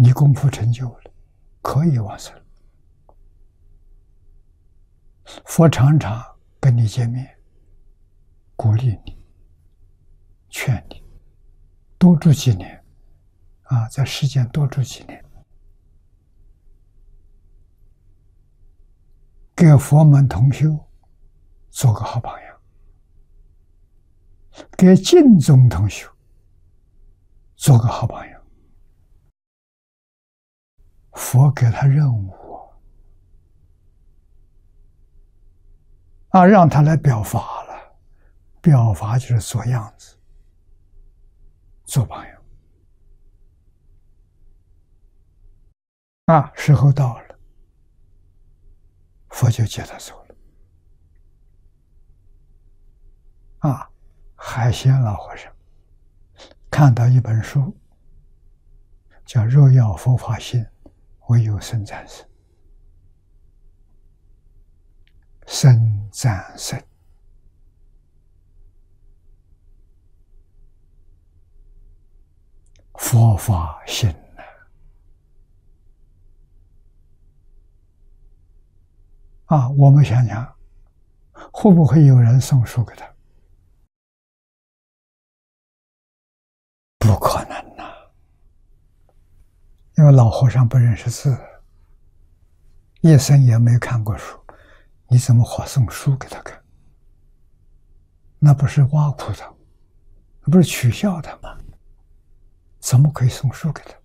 你功夫成就了，可以往生。佛常常跟你见面，鼓励你，劝你多住几年啊，在世间多住几年，给佛门同修做个好榜样，给净宗同修做个好榜样。佛给他任务啊，让他来表法了。表法就是做样子，做榜样啊。时候到了，佛就接他走了啊。海鲜老和尚看到一本书，叫《若要佛法心，唯有僧赞僧》。僧赞僧佛法心啊！我们想想，会不会有人送书给他？不可能呐，因为老和尚不认识字，一生也没看过书，你怎么好送书给他看？那不是挖苦他，那不是取笑他吗？怎么可以送书给他？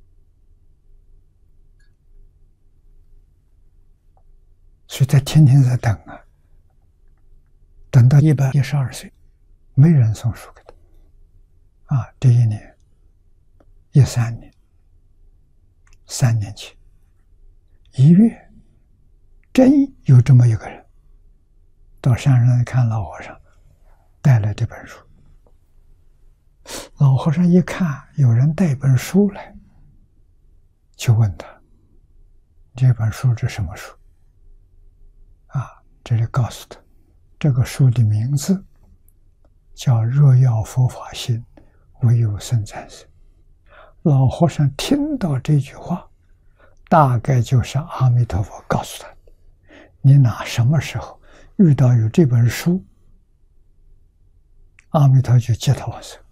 所以他天天在等啊，等到112岁，没人送书给他啊。第一年、13年、3年前，1月，真有这么一个人到山上来看老和尚，带来这本书。老和尚一看有人带本书来，就问他：“这本书是什么书？”啊，这里告诉他，这个书的名字叫《若要佛法心，唯有僧赞僧》。老和尚听到这句话，大概就是阿弥陀佛告诉他：“你哪什么时候遇到有这本书，阿弥陀佛就接他往生。”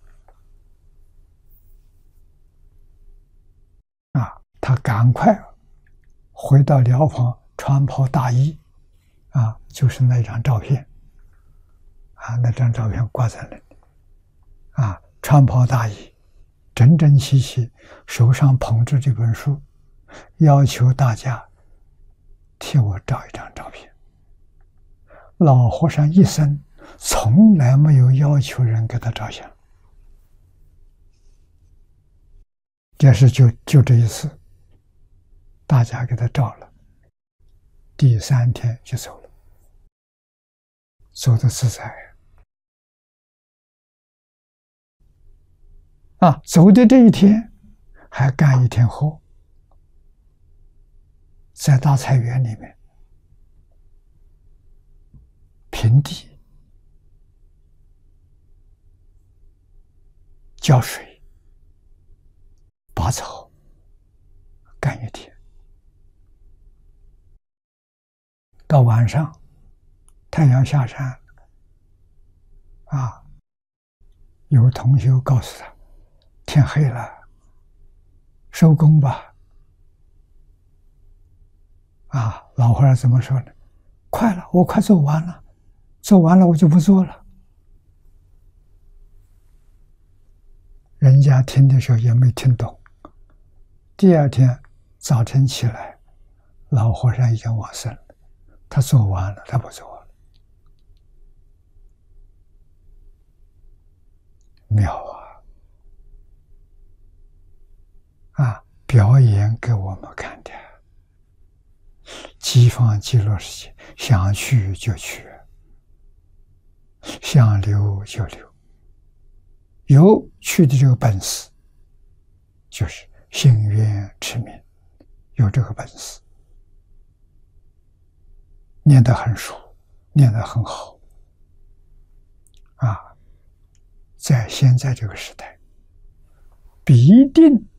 啊，他赶快回到寮房，穿袍大衣，啊，就是那张照片，啊，那张照片挂在那里，啊，穿袍大衣，整整齐齐，手上捧着这本书，要求大家替我照一张照片。老和尚一生从来没有要求人给他照相，这是就这一次，大家给他照了，第3天就走了，走得自在啊！走的这一天还干一天活，在大菜园里面平地浇水拔草，干一天。到晚上太阳下山啊，有同学告诉他天黑了，收工吧。啊，老和尚怎么说呢？快了，我快做完了，做完了我就不做了。人家听的时候也没听懂。第2天早晨起来，老和尚已经往生了，他做完了，他不做了。妙啊！啊，表演给我们看的，极方极乐世界，想去就去，想留就留，有去的这个本事，就是心愿持名，有这个本事，念得很熟，念得很好啊！在现在这个时代，必定